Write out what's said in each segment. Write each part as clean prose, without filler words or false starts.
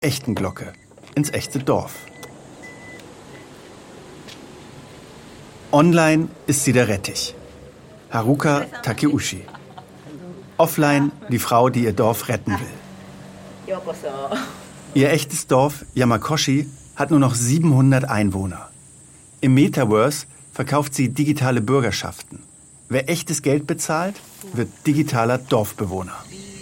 echten Glocke, ins echte Dorf. Online ist sie der Rettich. Haruka Takeuchi. Offline die Frau, die ihr Dorf retten will. Ihr echtes Dorf, Yamakoshi, hat nur noch 700 Einwohner. Im Metaverse verkauft sie digitale Bürgerschaften. Wer echtes Geld bezahlt, wird digitaler Dorfbewohner.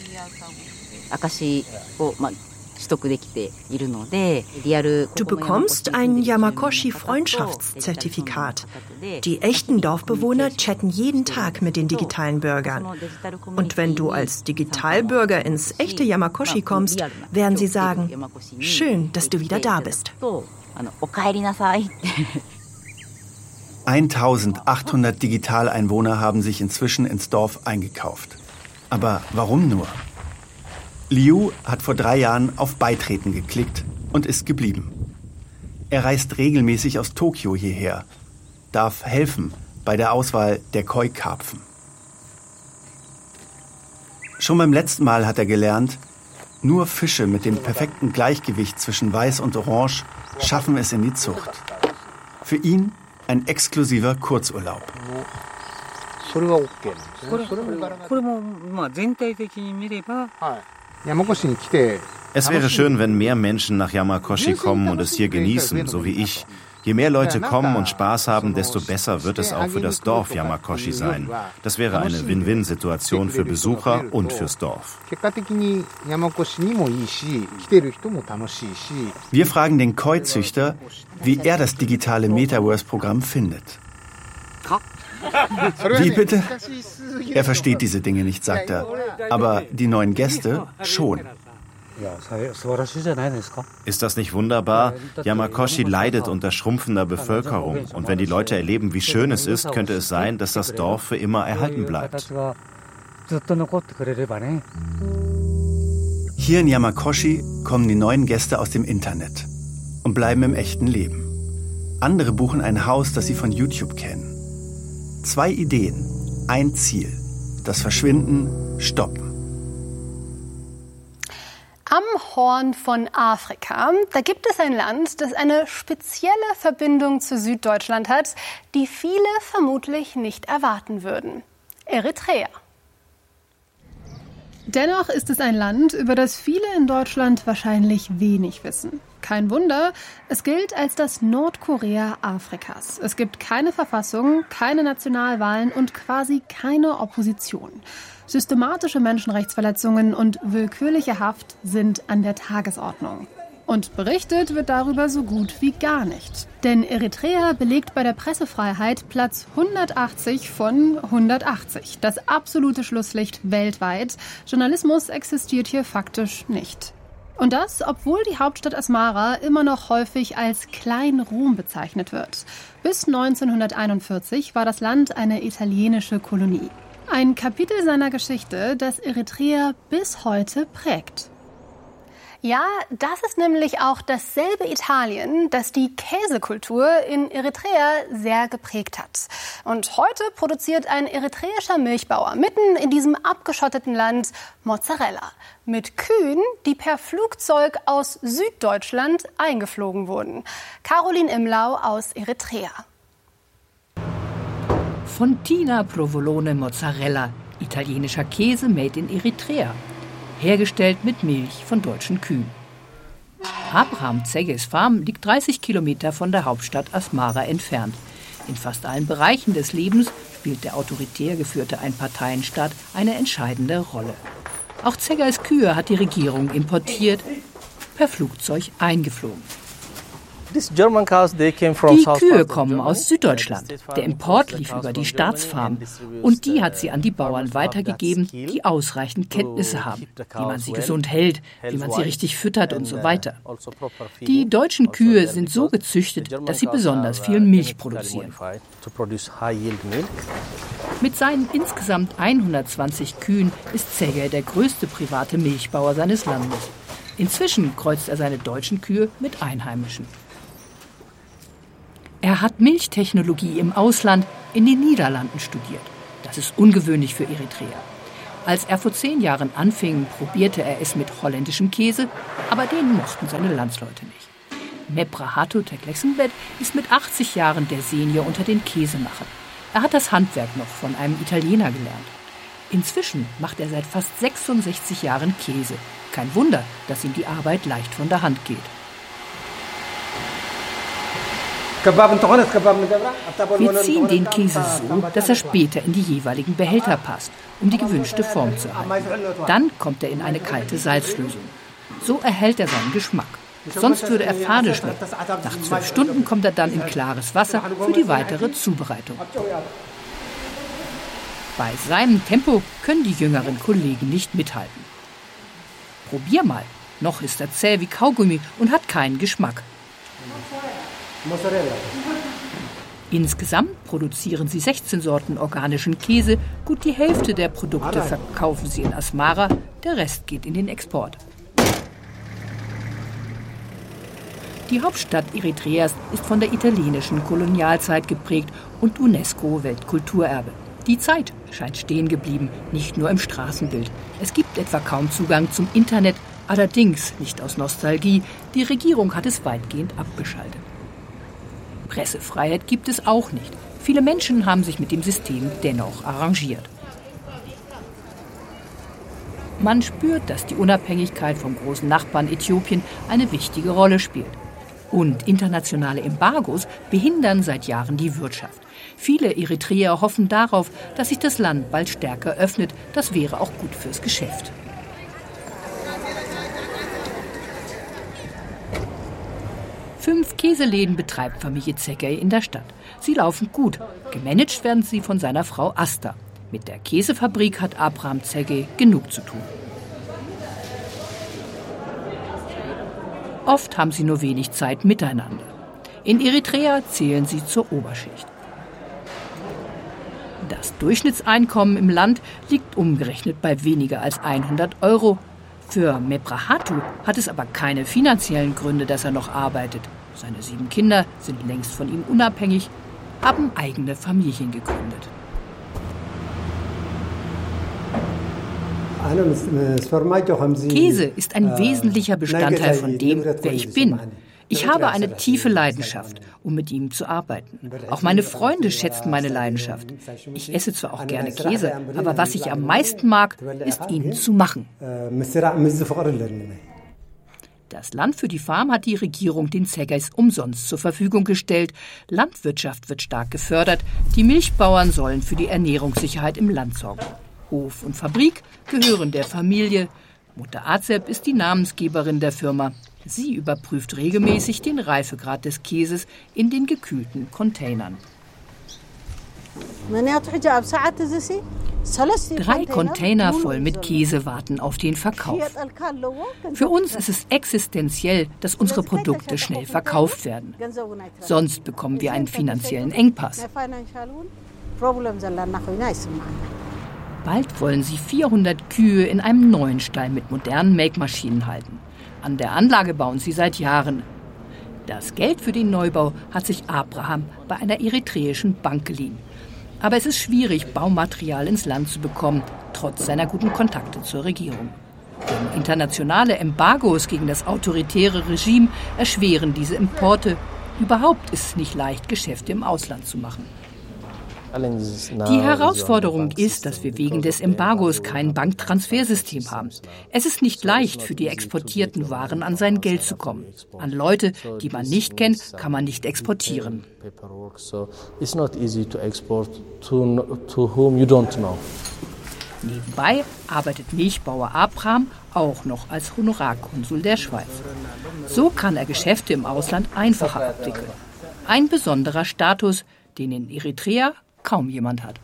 Du bekommst ein Yamakoshi-Freundschaftszertifikat. Die echten Dorfbewohner chatten jeden Tag mit den digitalen Bürgern. Und wenn du als Digitalbürger ins echte Yamakoshi kommst, werden sie sagen, schön, dass du wieder da bist. 1800 Digitaleinwohner haben sich inzwischen ins Dorf eingekauft. Aber warum nur? Liu hat vor 3 Jahren auf Beitreten geklickt und ist geblieben. Er reist regelmäßig aus Tokio hierher, darf helfen bei der Auswahl der Koi-Karpfen. Schon beim letzten Mal hat er gelernt, nur Fische mit dem perfekten Gleichgewicht zwischen Weiß und Orange schaffen es in die Zucht. Für ihn ein exklusiver Kurzurlaub. Es wäre schön, wenn mehr Menschen nach Yamakoshi kommen und es hier genießen, so wie ich. Je mehr Leute kommen und Spaß haben, desto besser wird es auch für das Dorf Yamakoshi sein. Das wäre eine Win-Win-Situation für Besucher und fürs Dorf. Wir fragen den Koi-Züchter, wie er das digitale Metaverse-Programm findet. Wie bitte? Er versteht diese Dinge nicht, sagt er. Aber die neuen Gäste schon. Ist das nicht wunderbar? Yamakoshi leidet unter schrumpfender Bevölkerung. Und wenn die Leute erleben, wie schön es ist, könnte es sein, dass das Dorf für immer erhalten bleibt. Hier in Yamakoshi kommen die neuen Gäste aus dem Internet und bleiben im echten Leben. Andere buchen ein Haus, das sie von YouTube kennen. 2 Ideen, ein Ziel. Das Verschwinden stoppen. Am Horn von Afrika, da gibt es ein Land, das eine spezielle Verbindung zu Süddeutschland hat, die viele vermutlich nicht erwarten würden. Eritrea. Dennoch ist es ein Land, über das viele in Deutschland wahrscheinlich wenig wissen. Kein Wunder, es gilt als das Nordkorea Afrikas. Es gibt keine Verfassung, keine Nationalwahlen und quasi keine Opposition. Systematische Menschenrechtsverletzungen und willkürliche Haft sind an der Tagesordnung. Und berichtet wird darüber so gut wie gar nicht. Denn Eritrea belegt bei der Pressefreiheit Platz 180 von 180. Das absolute Schlusslicht weltweit. Journalismus existiert hier faktisch nicht. Und das, obwohl die Hauptstadt Asmara immer noch häufig als Klein-Rom bezeichnet wird. Bis 1941 war das Land eine italienische Kolonie. Ein Kapitel seiner Geschichte, das Eritrea bis heute prägt. Ja, das ist nämlich auch dasselbe Italien, das die Käsekultur in Eritrea sehr geprägt hat. Und heute produziert ein eritreischer Milchbauer mitten in diesem abgeschotteten Land Mozzarella mit Kühen, die per Flugzeug aus Süddeutschland eingeflogen wurden. Caroline Imlau aus Eritrea. Fontina Provolone Mozzarella, italienischer Käse made in Eritrea. Hergestellt mit Milch von deutschen Kühen. Abraham Zegges Farm liegt 30 Kilometer von der Hauptstadt Asmara entfernt. In fast allen Bereichen des Lebens spielt der autoritär geführte Einparteienstaat eine entscheidende Rolle. Auch Zegges Kühe hat die Regierung importiert, per Flugzeug eingeflogen. Die Kühe kommen aus Süddeutschland. Der Import lief über die Staatsfarm und die hat sie an die Bauern weitergegeben, die ausreichend Kenntnisse haben, wie man sie gesund hält, wie man sie richtig füttert und so weiter. Die deutschen Kühe sind so gezüchtet, dass sie besonders viel Milch produzieren. Mit seinen insgesamt 120 Kühen ist Zegge der größte private Milchbauer seines Landes. Inzwischen kreuzt er seine deutschen Kühe mit einheimischen. Er hat Milchtechnologie im Ausland in den Niederlanden studiert. Das ist ungewöhnlich für Eritrea. Als er vor 10 Jahren anfing, probierte er es mit holländischem Käse, aber den mochten seine Landsleute nicht. Mebrahatu Teklexenbet ist mit 80 Jahren der Senior unter den Käsemachern. Er hat das Handwerk noch von einem Italiener gelernt. Inzwischen macht er seit fast 66 Jahren Käse. Kein Wunder, dass ihm die Arbeit leicht von der Hand geht. Wir ziehen den Käse so, dass er später in die jeweiligen Behälter passt, um die gewünschte Form zu erhalten. Dann kommt er in eine kalte Salzlösung. So erhält er seinen Geschmack. Sonst würde er fade schmecken. Nach 12 Stunden kommt er dann in klares Wasser für die weitere Zubereitung. Bei seinem Tempo können die jüngeren Kollegen nicht mithalten. Probier mal. Noch ist er zäh wie Kaugummi und hat keinen Geschmack. Insgesamt produzieren sie 16 Sorten organischen Käse. Gut die Hälfte der Produkte verkaufen sie in Asmara, der Rest geht in den Export. Die Hauptstadt Eritreas ist von der italienischen Kolonialzeit geprägt und UNESCO-Weltkulturerbe. Die Zeit scheint stehen geblieben, nicht nur im Straßenbild. Es gibt etwa kaum Zugang zum Internet, allerdings nicht aus Nostalgie. Die Regierung hat es weitgehend abgeschaltet. Pressefreiheit gibt es auch nicht. Viele Menschen haben sich mit dem System dennoch arrangiert. Man spürt, dass die Unabhängigkeit vom großen Nachbarn Äthiopien eine wichtige Rolle spielt. Und internationale Embargos behindern seit Jahren die Wirtschaft. Viele Eritreer hoffen darauf, dass sich das Land bald stärker öffnet. Das wäre auch gut fürs Geschäft. Fünf Käseläden betreibt Familie Zegey in der Stadt. Sie laufen gut. Gemanagt werden sie von seiner Frau Asta. Mit der Käsefabrik hat Abraham Zegey genug zu tun. Oft haben sie nur wenig Zeit miteinander. In Eritrea zählen sie zur Oberschicht. Das Durchschnittseinkommen im Land liegt umgerechnet bei weniger als 100 €. Für Mebrahatu hat es aber keine finanziellen Gründe, dass er noch arbeitet. Seine 7 Kinder sind längst von ihm unabhängig, haben eigene Familien gegründet. Käse ist ein wesentlicher Bestandteil von dem, wer ich bin. Ich habe eine tiefe Leidenschaft, um mit ihm zu arbeiten. Auch meine Freunde schätzen meine Leidenschaft. Ich esse zwar auch gerne Käse, aber was ich am meisten mag, ist ihn zu machen. Das Land für die Farm hat die Regierung den Zegeys umsonst zur Verfügung gestellt. Landwirtschaft wird stark gefördert. Die Milchbauern sollen für die Ernährungssicherheit im Land sorgen. Hof und Fabrik gehören der Familie. Mutter Azeb ist die Namensgeberin der Firma. Sie überprüft regelmäßig den Reifegrad des Käses in den gekühlten Containern. 3 Container voll mit Käse warten auf den Verkauf. Für uns ist es existenziell, dass unsere Produkte schnell verkauft werden. Sonst bekommen wir einen finanziellen Engpass. Bald wollen sie 400 Kühe in einem neuen Stall mit modernen Melkmaschinen halten. An der Anlage bauen sie seit Jahren. Das Geld für den Neubau hat sich Abraham bei einer eritreischen Bank geliehen. Aber es ist schwierig, Baumaterial ins Land zu bekommen, trotz seiner guten Kontakte zur Regierung. Denn internationale Embargos gegen das autoritäre Regime erschweren diese Importe. Überhaupt ist es nicht leicht, Geschäfte im Ausland zu machen. Die Herausforderung ist, dass wir wegen des Embargos kein Banktransfersystem haben. Es ist nicht leicht, für die exportierten Waren an sein Geld zu kommen. An Leute, die man nicht kennt, kann man nicht exportieren. Nebenbei arbeitet Milchbauer Abraham auch noch als Honorarkonsul der Schweiz. So kann er Geschäfte im Ausland einfacher abwickeln. Ein besonderer Status, den in Eritrea kaum jemand hat.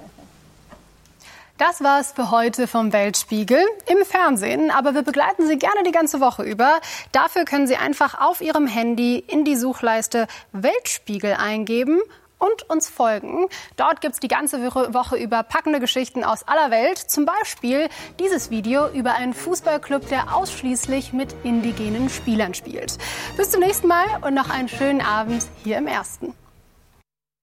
Das war's für heute vom Weltspiegel im Fernsehen, aber wir begleiten Sie gerne die ganze Woche über. Dafür können Sie einfach auf Ihrem Handy in die Suchleiste Weltspiegel eingeben und uns folgen. Dort gibt's die ganze Woche über packende Geschichten aus aller Welt. Zum Beispiel dieses Video über einen Fußballclub, der ausschließlich mit indigenen Spielern spielt. Bis zum nächsten Mal und noch einen schönen Abend hier im Ersten.